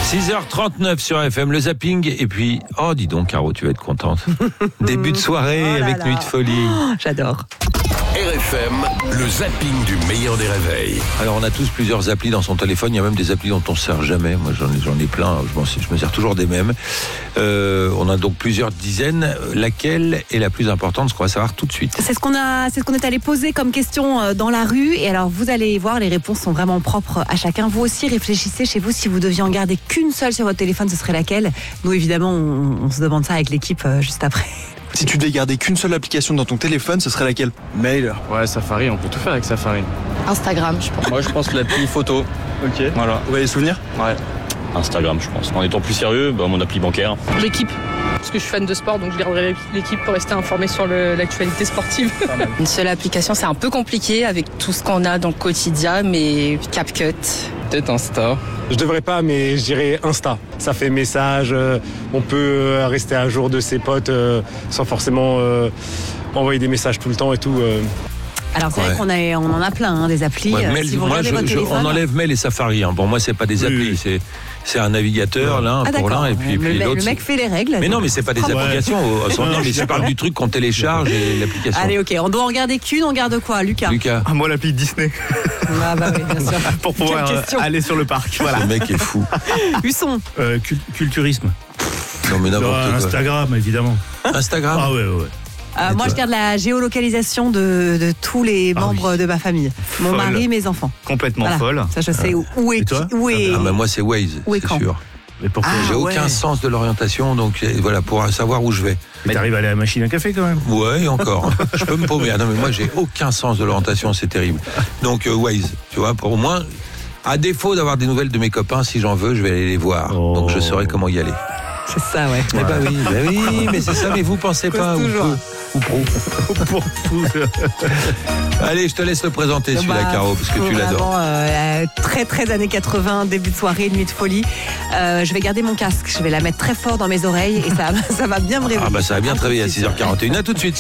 6h39 sur FM, le zapping. Et puis, oh dis donc Caro, tu vas être contente. Début de soirée avec Nuit de Folie. Oh, j'adore. RFM, le zapping du meilleur des réveils. Alors on a tous plusieurs applis dans son téléphone. Il y a même des applis dont on ne sert jamais. Moi j'en ai plein, je me sers toujours des mêmes. On a donc plusieurs dizaines. Laquelle est la plus importante? Ce qu'on va savoir tout de suite. C'est ce qu'on est allé poser comme question dans la rue. Et alors vous allez voir, les réponses sont vraiment propres à chacun. Vous aussi réfléchissez chez vous, si vous deviez en garder qu'une seule sur votre téléphone, ce serait laquelle? Nous évidemment on se demande ça avec l'équipe juste après. Si tu devais garder qu'une seule application dans ton téléphone, ce serait laquelle? Mail. Ouais, Safari, on peut tout faire avec Safari. Instagram, je pense. Moi, je pense l'appli photo. Ok. Voilà. Vous avez des souvenirs? Ouais. Instagram, je pense. En étant plus sérieux, mon appli bancaire. L'équipe. Parce que je suis fan de sport, donc je garderai l'équipe pour rester informé sur l'actualité sportive. Une seule application, c'est un peu compliqué avec tout ce qu'on a dans le quotidien, mais CapCut. Peut-être Insta. Je devrais pas, mais je dirais Insta. Ça fait message, on peut rester à jour de ses potes sans forcément envoyer des messages tout le temps et tout. Alors c'est vrai qu'on en a plein des applis. Mail, si vous moi, votre téléphone, on enlève Mail et Safari. Bon, moi c'est pas des applis, c'est un navigateur l'un pour l'un et puis l'autre. Le mec fait les règles. Mais non, mais c'est pas des applications. Non, mais je parle du truc qu'on télécharge et l'application. Allez, ok, on doit en garder qu'une, on garde quoi, Lucas? Moi l'appli Disney. Ah bah oui, bien sûr. Pour pouvoir aller sur le parc. Voilà. Le mec est fou. Husson. Culturisme. Non mais n'importe quoi. Instagram évidemment. Instagram. Ah ouais. Moi, je garde la géolocalisation de tous les membres de ma famille. Mon mari, mes enfants. Complètement folle. Ça, je sais où est. Moi, c'est Waze, c'est sûr. Mais pourquoi? J'ai aucun sens de l'orientation, donc voilà, pour savoir où je vais. Mais t'arrives à aller à la machine à café quand même. Ouais, encore. Je peux me paumer. Non, mais moi, j'ai aucun sens de l'orientation, c'est terrible. Donc, Waze, tu vois, pour au moins, à défaut d'avoir des nouvelles de mes copains, si j'en veux, je vais aller les voir. Donc, je saurai comment y aller. C'est ça, ouais. Eh bah oui, mais c'est ça, mais vous pensez pas ou pro. Allez, je te laisse le présenter celui-là, Caro, parce que tu l'adores. Très très années 80, début de soirée, nuit de folie. Je vais garder mon casque, je vais la mettre très fort dans mes oreilles et ça va bien me réveiller. Ah bah ça va bien te réveiller à 6h41. À tout de suite.